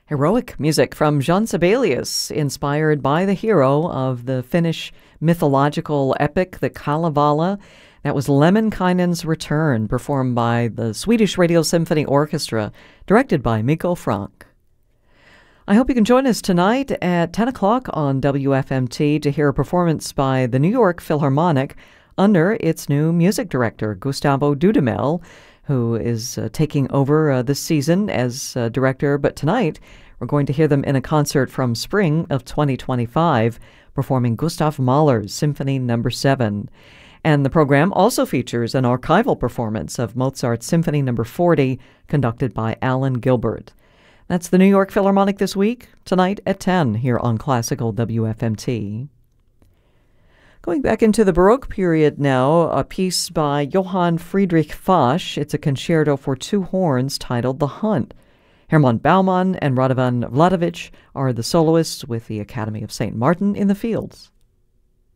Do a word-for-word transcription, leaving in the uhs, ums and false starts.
Heroic music from Jean Sibelius, inspired by the hero of the Finnish mythological epic, the Kalevala. That was Lemminkainen's Return, performed by the Swedish Radio Symphony Orchestra, directed by Mikko Frank. I hope you can join us tonight at ten o'clock on W F M T to hear a performance by the New York Philharmonic under its new music director, Gustavo Dudamel, who is uh, taking over uh, this season as uh, director. But tonight, we're going to hear them in a concert from spring of twenty twenty-five, performing Gustav Mahler's Symphony Number seven. And the program also features an archival performance of Mozart's Symphony Number forty, conducted by Alan Gilbert. That's the New York Philharmonic this week, tonight at ten, here on Classical W F M T. Going back into the Baroque period now, a piece by Johann Friedrich Fasch. It's a concerto for two horns titled The Hunt. Hermann Baumann and Radovan Vladovich are the soloists with the Academy of Saint Martin in the Fields.